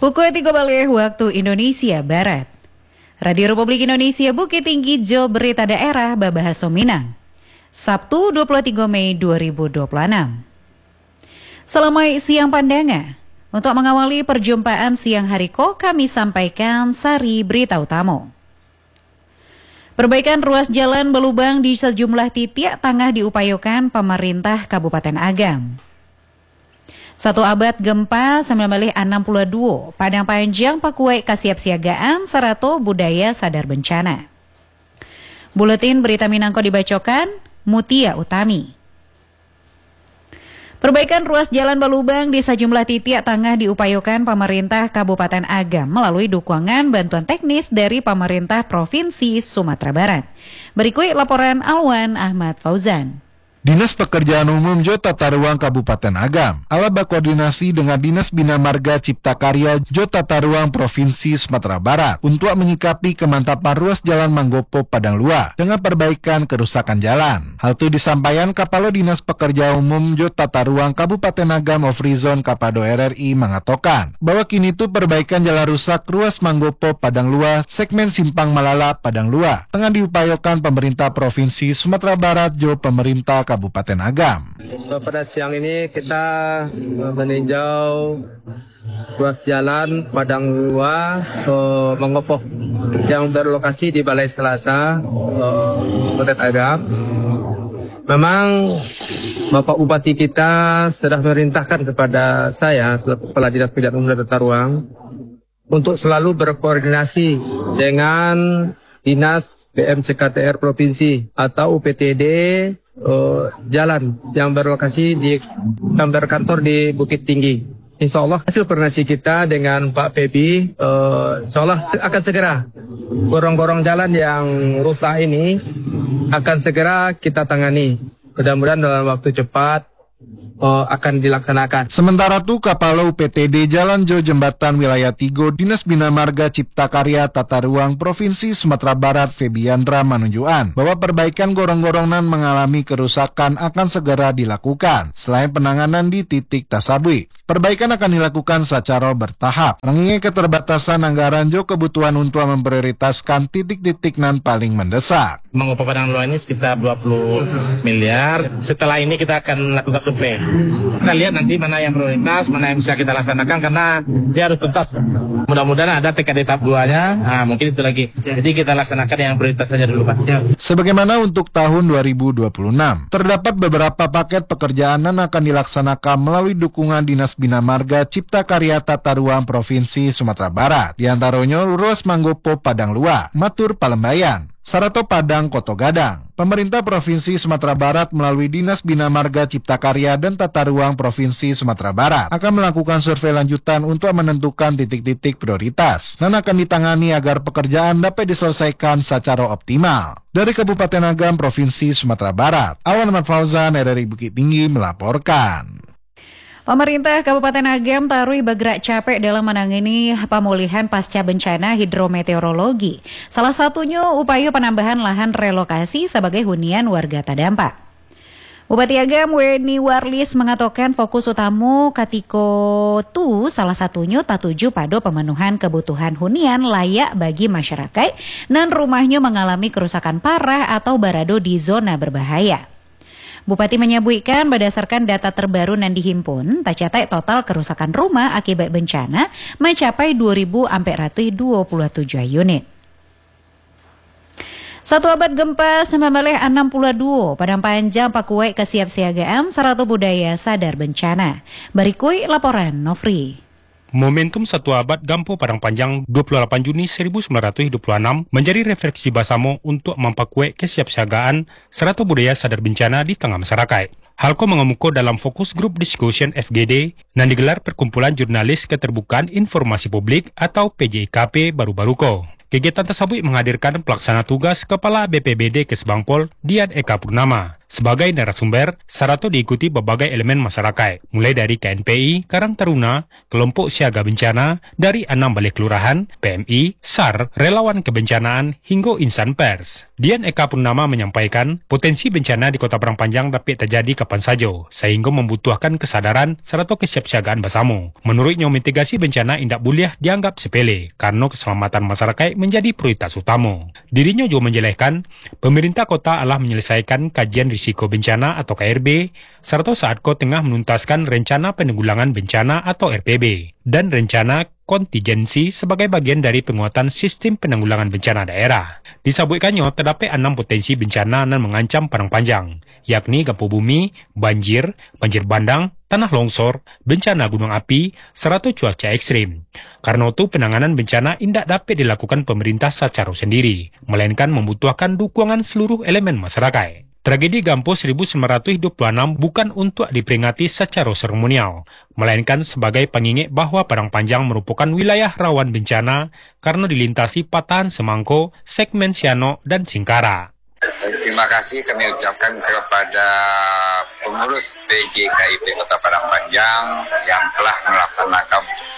Pukul 3 balik waktu Indonesia Barat. Radio Republik Indonesia Bukit Tinggi Jo Berita Daerah Babahaso Minang. Sabtu 23 Mei 2026. Selamat siang Pandanga. Untuk mengawali perjumpaan siang hari kami sampaikan sari berita utama. Perbaikan ruas jalan berlubang di sejumlah titik tengah diupayakan pemerintah Kabupaten Agam. 1 abad gempa 1962, Padang Panjang Pakuai kasiapsiagaan Sarato budaya sadar bencana. Buletin berita Minangko dibacakan Mutia Utami. Perbaikan ruas jalan berlubang di sejumlah titik tengah diupayakan pemerintah Kabupaten Agam melalui dukungan bantuan teknis dari pemerintah Provinsi Sumatera Barat. Berikut laporan Alwan Ahmad Fauzan. Dinas Pekerjaan Umum Jo Tata Ruang Kabupaten Agam ala berkoordinasi dengan Dinas Bina Marga Cipta Karya Jo Tata Ruang Provinsi Sumatera Barat untuk menyikapi kemantapan ruas jalan Manggopo Padang Lua dengan perbaikan kerusakan jalan. Hal itu disampaikan Kapalo Dinas Pekerjaan Umum Jo Tata Ruang Kabupaten Agam Ofrizon Kapado RRI mengatakan bahwa kini itu perbaikan jalan rusak ruas Manggopo Padang Lua segmen Simpang Malala Padang Lua tengah diupayakan pemerintah Provinsi Sumatera Barat Jo pemerintah Kabupaten Agam. Pada siang ini kita meninjau ruas jalan Padang Lua Manggopo yang berlokasi di Balai Selasa, Kabupaten Agam. Memang Bapak Bupati kita sudah memerintahkan kepada saya selaku Kepala Dinas Pekerjaan Umum dan Tata Ruang untuk selalu berkoordinasi dengan Dinas BMCKTR Provinsi atau UPTD jalan yang berlokasi di kantor di Bukit Tinggi. Insya Allah hasil koordinasi kita dengan Pak Pebi, insya Allah akan segera gorong-gorong jalan yang rusak ini akan segera kita tangani. Mudah-mudahan dalam waktu cepat akan dilaksanakan. Sementara itu Kapalo UPTD Jalan Jo Jembatan Wilayah Tigo Dinas Bina Marga Cipta Karya Tata Ruang Provinsi Sumatera Barat Febiandra menunjukkan bahwa perbaikan gorong-gorongan mengalami kerusakan akan segera dilakukan selain penanganan di titik tasabui. Perbaikan akan dilakukan secara bertahap. Mengingat keterbatasan anggaran Jo kebutuhan untuk memprioritaskan titik-titik nan paling mendesak. Manggopo Padang Lua ini sekitar 20 miliar. Setelah ini kita akan lakukan survei. Kita lihat nanti mana yang prioritas, mana yang bisa kita laksanakan karena dia harus tuntas. Mudah-mudahan ada TKD tahap 2-nya, mungkin itu lagi. Jadi kita laksanakan yang prioritas saja dulu Pak. Sebagaimana untuk tahun 2026, terdapat beberapa paket pekerjaan yang akan dilaksanakan melalui dukungan Dinas Bina Marga Cipta Karya Tata Ruang Provinsi Sumatera Barat. Di antaranya ruas Manggopo Padang Lua, Matur Palembayan, Sarato Padang Koto Gadang. Pemerintah Provinsi Sumatera Barat melalui Dinas Bina Marga Cipta Karya dan Tata Ruang Provinsi Sumatera Barat akan melakukan survei lanjutan untuk menentukan titik-titik prioritas dan akan ditangani agar pekerjaan dapat diselesaikan secara optimal. Dari Kabupaten Agam, Provinsi Sumatera Barat, Alwan Ahmad Fauzan, RRI Bukit Tinggi melaporkan. Pemerintah Kabupaten Agam Tarui bergerak capek dalam menangani pemulihan pasca bencana hidrometeorologi. Salah satunya upaya penambahan lahan relokasi sebagai hunian warga terdampak. Bupati Agam Weni Warlis mengatakan fokus utama katiko tu salah satunya tatuju pada pemenuhan kebutuhan hunian layak bagi masyarakat dan rumahnya mengalami kerusakan parah atau berada di zona berbahaya. Bupati menyebutkan berdasarkan data terbaru yang dihimpun, tercatat total kerusakan rumah akibat bencana mencapai 2.427 unit. 1 abad gempa 1962, Padang Panjang Pakuai kesiapsiagaan Sarato budaya sadar bencana. Berikut laporan Nofri. Momentum 1 abad Gampo Padang Panjang 28 Juni 1926 menjadi refleksi bersama untuk memperkuat kesiapsiagaan serta budaya sadar bencana di tengah masyarakat. Halko mengemuka dalam fokus grup discussion FGD yang digelar perkumpulan jurnalis keterbukaan informasi publik atau PJIKP baru-baru ko. Kegiatan tersebut menghadirkan pelaksana tugas Kepala BPBD Kesbangpol Dian Eka Purnama Sebagai narasumber, Sarato diikuti berbagai elemen masyarakat, mulai dari KNPI, Karang Taruna, kelompok siaga bencana, dari 6 balai kelurahan, PMI, SAR, relawan kebencanaan, hingga insan pers. Dian Eka Purnama menyampaikan, potensi bencana di Kota Padang Panjang dapat terjadi kapan saja, sehingga membutuhkan kesadaran serta kesiapsiagaan bersama. Menurutnya, mitigasi bencana tidak boleh dianggap sepele, karena keselamatan masyarakat menjadi prioritas utama. Dirinya juga menjelaskan, pemerintah kota telah menyelesaikan kajian risiko bencana atau KRB, serta saat tengah menuntaskan rencana penanggulangan bencana atau RPB, dan rencana kontingensi sebagai bagian dari penguatan sistem penanggulangan bencana daerah. Disebutkannya, terdapat 6 potensi bencana yang mengancam Padang Panjang, yakni gempa bumi, banjir bandang, tanah longsor, bencana gunung api, serta cuaca ekstrim. Karena itu, penanganan bencana tidak dapat dilakukan pemerintah secara sendiri, melainkan membutuhkan dukungan seluruh elemen masyarakat. Tragedi Gampo 1926 bukan untuk diperingati secara seremonial, melainkan sebagai pengingat bahwa Padang Panjang merupakan wilayah rawan bencana karena dilintasi patahan Semangko, segmen Siano, dan Singkara. Terima kasih kami ucapkan kepada pengurus PJKIP Kota Padang Panjang yang telah melaksanakan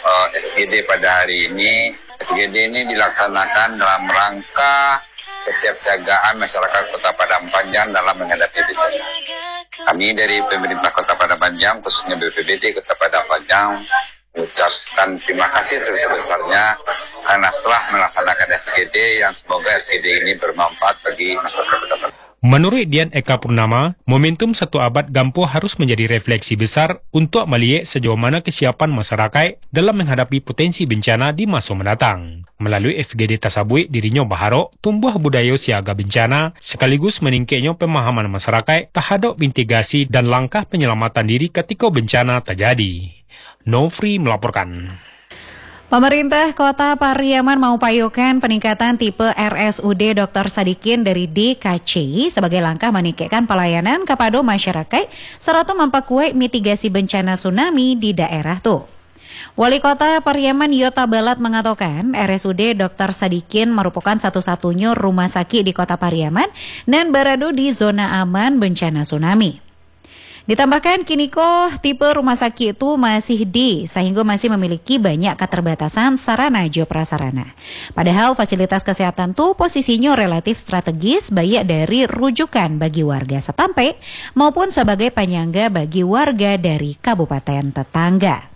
FGD pada hari ini. FGD ini dilaksanakan dalam rangka kesiapsiagaan masyarakat Kota Padang Panjang dalam menghadapi bencana. Kami dari pemerintah Kota Padang Panjang, khususnya BPBD Kota Padang Panjang, mengucapkan terima kasih sebesar-besarnya karena telah melaksanakan FGD yang semoga FGD ini bermanfaat bagi masyarakat Kota Padang. Menurut Dian Eka Purnama, momentum 1 abad Gampo harus menjadi refleksi besar untuk melihat sejauh mana kesiapan masyarakat dalam menghadapi potensi bencana di masa mendatang. Melalui FGD tersebut, dirinya berharap tumbuh budaya siaga bencana sekaligus meningkatnya pemahaman masyarakat terhadap mitigasi dan langkah penyelamatan diri ketika bencana terjadi. Nofri melaporkan. Pemerintah Kota Pariaman mengupayakan peningkatan tipe RSUD Dr. Sadikin dari DKC sebagai langkah meningkatkan pelayanan kepada masyarakat serta memperkuat mitigasi bencana tsunami di daerah itu. Wali Kota Pariaman Yota Balat mengatakan RSUD Dr. Sadikin merupakan satu-satunya rumah sakit di Kota Pariaman dan berada di zona aman bencana tsunami. Ditambahkan kini tipe rumah sakit itu masih D sehingga masih memiliki banyak keterbatasan sarana prasarana. Padahal fasilitas kesehatan itu posisinya relatif strategis baik dari rujukan bagi warga setempat maupun sebagai penyangga bagi warga dari kabupaten tetangga.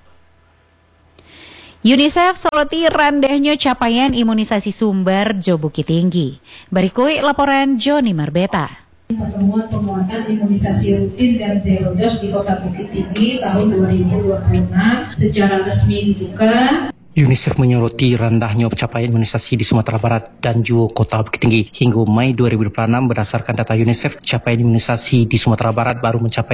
UNICEF soroti rendahnya capaian imunisasi sumber di Bukit Tinggi. Berikut laporan Joni Marbeta. Pertemuan penguatan imunisasi rutin dan zero dose di Kota Bukit Tinggi tahun 2026 secara resmi dibuka. UNICEF menyoroti rendahnya capaian imunisasi di Sumatera Barat dan juga Kota Bukit Tinggi. Hingga Mei 2026 berdasarkan data UNICEF, capaian imunisasi di Sumatera Barat baru mencapai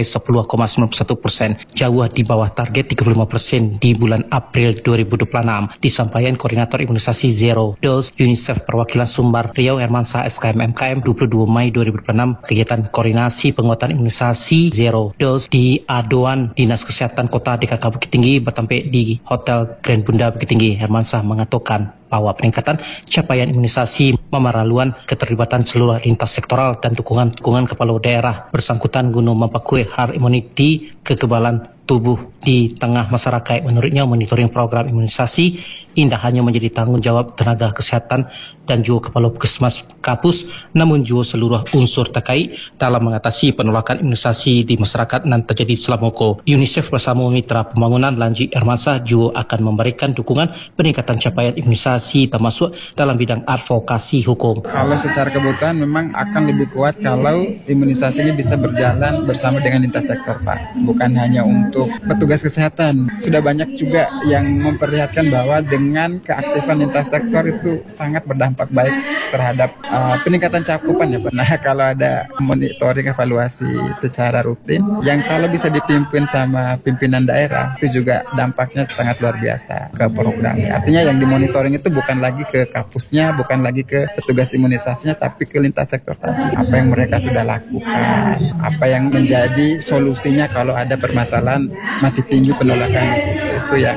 10,91%, jauh di bawah target 35% di bulan April 2026. Disampaikan Koordinator Imunisasi Zero Dose UNICEF Perwakilan Sumbar Riau Hermansyah SKM MKM 22 Mei 2026, kegiatan koordinasi penguatan imunisasi Zero Dose di Aduan Dinas Kesehatan Kota DKK Bukit Tinggi bertempat di Hotel Grand Bunda Bukit Tinggi. Hermansyah mengatakan bahwa peningkatan capaian imunisasi memerlukan keterlibatan seluruh lintas sektoral dan dukungan kepala daerah bersangkutan guna memperkuat herd immunity, kekebalan tubuh di tengah masyarakat. Menurutnya, monitoring program imunisasi tidak hanya menjadi tanggung jawab tenaga kesehatan dan juga kepala puskesmas Kapus, namun juga seluruh unsur terkait dalam mengatasi penolakan imunisasi di masyarakat yang terjadi selama UNICEF bersama Mitra Pembangunan Lanjut Hermansyah juga akan memberikan dukungan peningkatan capaian imunisasi termasuk dalam bidang advokasi hukum. Kalau secara kebutuhan memang akan lebih kuat kalau imunisasi ini bisa berjalan bersama dengan lintas sektor, Pak. Bukan hanya untuk petugas kesehatan. Sudah banyak juga yang memperlihatkan bahwa dengan keaktifan lintas sektor itu sangat berdampak baik terhadap peningkatan cakupan ya Pak. Nah, kalau ada monitoring evaluasi secara rutin yang kalau bisa dipimpin sama pimpinan daerah itu juga dampaknya sangat luar biasa ke program. Artinya yang dimonitoring itu bukan lagi ke kapusnya, bukan lagi ke petugas imunisasinya, tapi ke lintas sektor tadi. Apa yang mereka sudah lakukan, apa yang menjadi solusinya kalau ada permasalahan masih tinggi penolakan di situ. Itu yang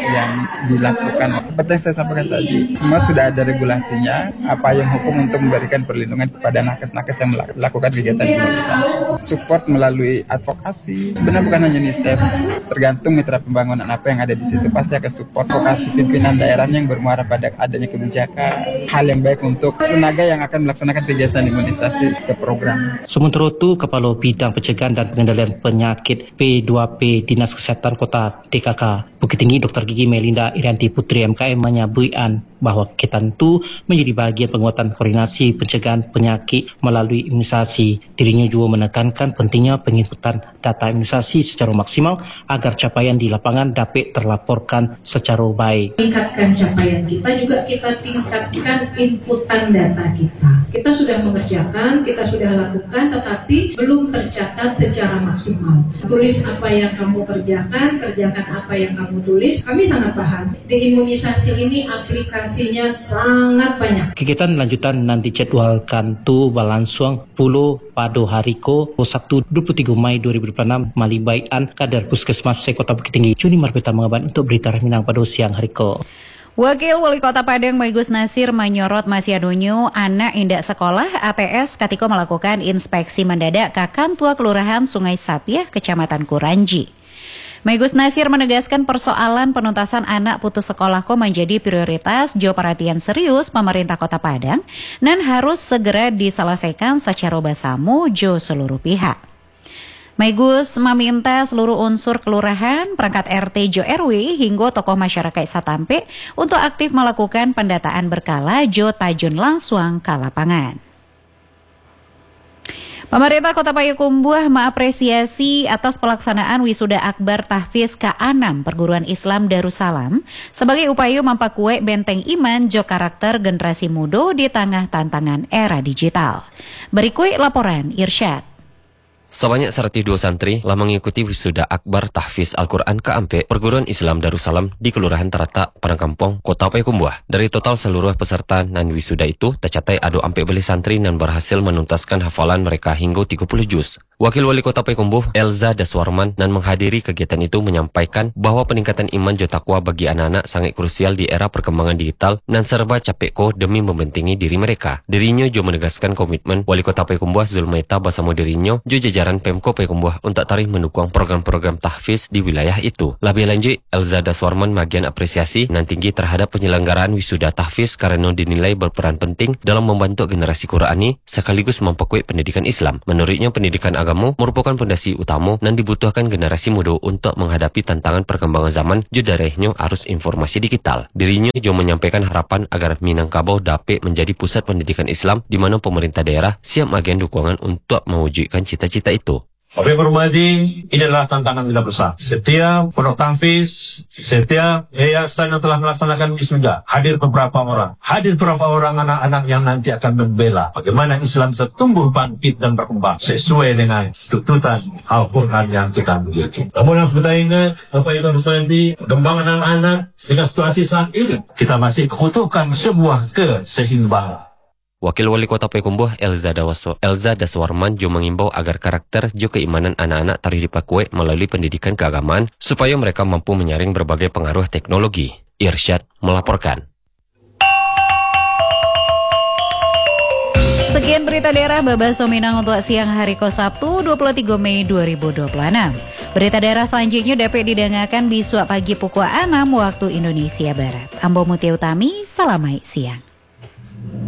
yang dilakukan. Seperti yang saya sampaikan tadi, semua sudah ada regulasinya, apa yang hukum untuk memberikan perlindungan kepada nakes-nakes yang melakukan kegiatan imunisasi. Support melalui advokasi, sebenarnya bukan hanya UNICEF, tergantung mitra pembangunan apa yang ada di situ, pasti akan support advokasi pimpinan daerahnya yang bermuara pada adanya kebijakan, hal yang baik untuk tenaga yang akan melaksanakan kegiatan imunisasi ke program. Sementara itu, Kepala Bidang Pencegahan dan Pengendalian Penyakit P2P Dinas Kesehatan Kota DKK Bukit Tinggi Dr. Gigi Melinda Irianti Putri MKM menyebutkan bahwa kegiatan itu menjadi bagian penguatan koordinasi pencegahan penyakit melalui imunisasi. Dirinya juga menekankan pentingnya penginputan data imunisasi secara maksimal agar capaian di lapangan dapat terlaporkan secara baik. Meningkatkan capaian kita juga kita tingkatkan inputan data kita. Kita sudah mengerjakan, kita sudah lakukan, tetapi belum tercatat secara maksimal. Tulis apa yang kamu kerjakan apa yang kamu tulis. Kami sangat paham. Di imunisasi ini aplikasinya sangat banyak. Kegiatan lanjutan nanti jadwalkan tu berlangsung puluh pada hari Sabtu 23 Mei 2026 malibaian kadar Puskesmas Kota Bukit Tinggi. Juni Marbeta mengabar untuk berita Minang pada siang hari Wakil Wali Kota Padang Maigus Nasir menyorot masih adanya anak indak sekolah ATS ketika melakukan inspeksi mendadak ke Kantua Kelurahan Sungai Sapiah, Kecamatan Kuranji. Maigus Nasir menegaskan persoalan penuntasan anak putus sekolah menjadi prioritas jauh perhatian serius pemerintah Kota Padang dan harus segera diselesaikan secara bersama seluruh pihak. Maigus meminta seluruh unsur kelurahan, perangkat RT Jo RW hingga tokoh masyarakat Satampe untuk aktif melakukan pendataan berkala jo tajun langsung ke lapangan. Pemerintah Kota Payakumbuh mengapresiasi atas pelaksanaan wisuda akbar tahfiz ke-6 Perguruan Islam Darussalam sebagai upaya memperkuat benteng iman jo karakter generasi muda di tengah tantangan era digital. Berikut laporan Irsyad. Sebanyak 102 santri telah mengikuti wisuda akbar tahfiz Al-Quran ke-4 Perguruan Islam Darussalam di Kelurahan Teratak, Parangkampong, Kota Payakumbuh. Dari total seluruh peserta nan wisuda itu, tercatat ada 14 santri yang berhasil menuntaskan hafalan mereka hingga 30 juz. Wakil Wali Kota Payakumbuh, Elza Daswarman, dan menghadiri kegiatan itu menyampaikan bahwa peningkatan iman jo takwa bagi anak-anak sangat krusial di era perkembangan digital dan serba capekko demi membentengi diri mereka. Dirinya jo menegaskan komitmen Wali Kota Payakumbuh Zulmaita bersama dirinya jo jajaran Pemko Payakumbuh untuk tarikh mendukung program-program tahfiz di wilayah itu. Lebih lanjut, Elza Daswarman bagian apresiasi nan tinggi terhadap penyelenggaraan wisuda tahfiz karena dinilai berperan penting dalam membantu generasi Qurani sekaligus memperkuat pendidikan Islam. Menurutnya, pendidikan agama merupakan fondasi utama dan dibutuhkan generasi muda untuk menghadapi tantangan perkembangan zaman judarehnya arus informasi digital. Dirinya juga menyampaikan harapan agar Minangkabau dapat menjadi pusat pendidikan Islam di mana pemerintah daerah siap bagian dukungan untuk mewujudkan cita-cita itu. Bapak Ibu hormati, ini adalah tantangan kita bersama. Setiap pondok tahfiz, setiap yayasan yang telah melaksanakan wisuda, hadir beberapa orang anak-anak yang nanti akan membela bagaimana Islam bisa tumbuh bangkit dan berkembang sesuai dengan tuntutan Al-Quran yang kita miliki. Namun harus kita ingat, Bapak Ibu hormati, perkembangan anak-anak dengan situasi saat ini, kita masih membutuhkan sebuah keseimbangan. Wakil Wali Kota Payakumbuh Elza Daswarman juga mengimbau agar karakter juga keimanan anak-anak tarikh dipakai melalui pendidikan keagamaan supaya mereka mampu menyaring berbagai pengaruh teknologi. Irsyad melaporkan. Sekian berita daerah Babaso Minang untuk siang hari Sabtu 23 Mei 2026. Berita daerah selanjutnya dapat didengarkan besok pagi pukul 6 waktu Indonesia Barat. Ambo Mutia Utami, salam siang.